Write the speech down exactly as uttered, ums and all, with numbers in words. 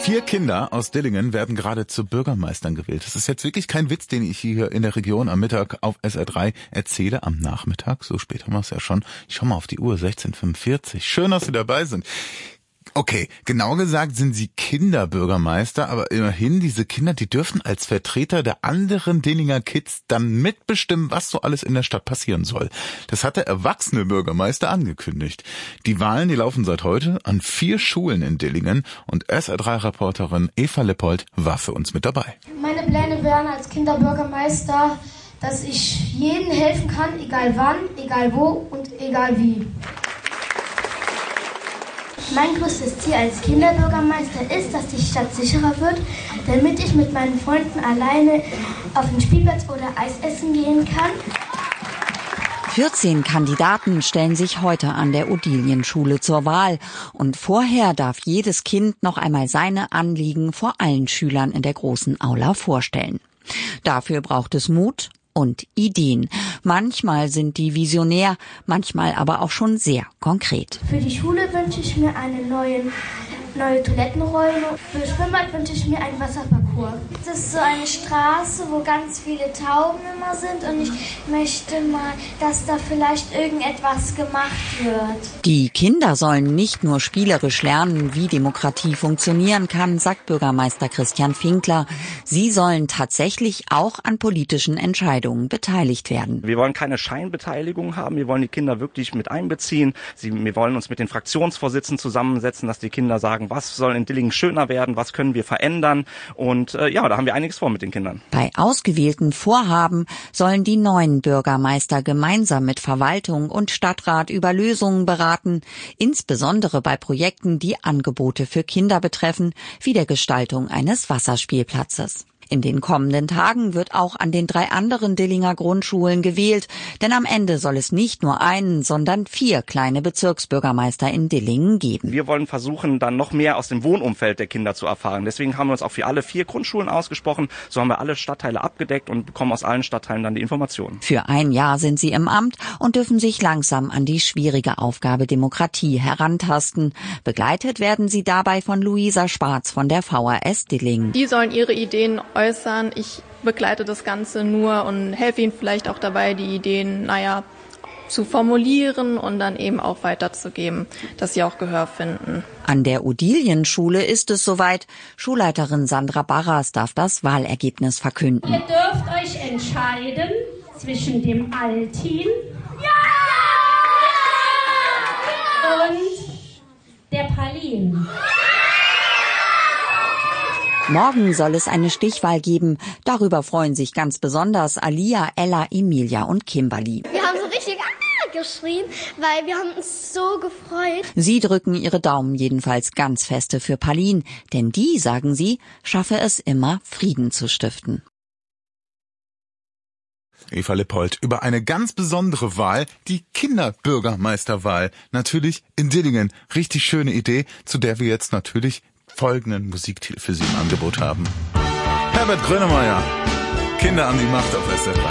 Vier Kinder aus Dillingen werden gerade zu Bürgermeistern gewählt. Das ist jetzt wirklich kein Witz, den ich hier in der Region am Mittag auf S R drei erzähle. Am Nachmittag, so spät haben wir es ja schon. Ich schau mal auf die Uhr, sechzehn Uhr fünfundvierzig. Schön, dass Sie dabei sind. Okay, genau gesagt sind sie Kinderbürgermeister, aber immerhin, diese Kinder, die dürfen als Vertreter der anderen Dillinger Kids dann mitbestimmen, was so alles in der Stadt passieren soll. Das hat der erwachsene Bürgermeister angekündigt. Die Wahlen, die laufen seit heute an vier Schulen in Dillingen und S R drei Reporterin Eva Lippold war für uns mit dabei. Meine Pläne wären als Kinderbürgermeister, dass ich jedem helfen kann, egal wann, egal wo und egal wie. Mein größtes Ziel als Kinderbürgermeister ist, dass die Stadt sicherer wird, damit ich mit meinen Freunden alleine auf den Spielplatz oder Eis essen gehen kann. vierzehn Kandidaten stellen sich heute an der Odilienschule zur Wahl. Und vorher darf jedes Kind noch einmal seine Anliegen vor allen Schülern in der großen Aula vorstellen. Dafür braucht es Mut und Ideen. Manchmal sind die visionär, manchmal aber auch schon sehr konkret. Für die Schule wünsche ich mir eine neue, neue Toilettenräume. Für Schwimmbad wünsche ich mir einen Wasserparcours. Das ist so eine Straße, wo ganz viele Tauben immer sind und ich möchte mal, dass da vielleicht irgendetwas gemacht wird. Die Kinder sollen nicht nur spielerisch lernen, wie Demokratie funktionieren kann, sagt Bürgermeister Christian Finkler. Sie sollen tatsächlich auch an politischen Entscheidungen beteiligt werden. Wir wollen keine Scheinbeteiligung haben, wir wollen die Kinder wirklich mit einbeziehen. Sie, wir wollen uns mit den Fraktionsvorsitzenden zusammensetzen, dass die Kinder sagen, was soll in Dillingen schöner werden, was können wir verändern. Und äh, ja, da haben wir einiges vor mit den Kindern. Bei ausgewählten Vorhaben sollen die neuen Bürgermeister gemeinsam mit Verwaltung und Stadtrat über Lösungen beraten, insbesondere bei Projekten, die Angebote für Kinder betreffen, wie der Gestaltung eines Wasserspielplatzes. In den kommenden Tagen wird auch an den drei anderen Dillinger Grundschulen gewählt, denn am Ende soll es nicht nur einen, sondern vier kleine Bezirksbürgermeister in Dillingen geben. Wir wollen versuchen, dann noch mehr aus dem Wohnumfeld der Kinder zu erfahren. Deswegen haben wir uns auch für alle vier Grundschulen ausgesprochen. So haben wir alle Stadtteile abgedeckt und bekommen aus allen Stadtteilen dann die Informationen. Für ein Jahr sind sie im Amt und dürfen sich langsam an die schwierige Aufgabe Demokratie herantasten. Begleitet werden sie dabei von Luisa Schwarz von der V H S Dillingen. Die sollen ihre Ideen äußern. Ich begleite das Ganze nur und helfe ihnen vielleicht auch dabei, die Ideen, naja, zu formulieren und dann eben auch weiterzugeben, dass sie auch Gehör finden. An der Odilienschule ist es soweit. Schulleiterin Sandra Barras darf das Wahlergebnis verkünden. Ihr dürft euch entscheiden zwischen dem Altin und der Pralin. Morgen soll es eine Stichwahl geben. Darüber freuen sich ganz besonders Alia, Ella, Emilia und Kimberly. Wir haben so richtig ah geschrien, weil wir haben uns so gefreut. Sie drücken ihre Daumen jedenfalls ganz feste für Palin, denn die, sagen sie, schaffe es immer, Frieden zu stiften. Eva Lippold über eine ganz besondere Wahl, die Kinderbürgermeisterwahl. Natürlich in Dillingen. Richtig schöne Idee, zu der wir jetzt natürlich folgenden Musiktitel für Sie im Angebot haben. Herbert Grönemeyer, Kinder an die Macht auf S R drei.